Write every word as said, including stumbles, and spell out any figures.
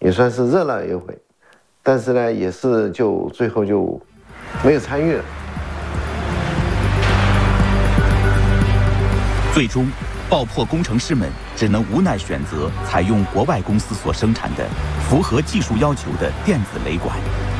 也算是热闹一回，但是呢，也是就最后就没有参与了。 最终，爆破工程师们只能无奈选择采用国外公司所生产的、符合技术要求的电子雷管。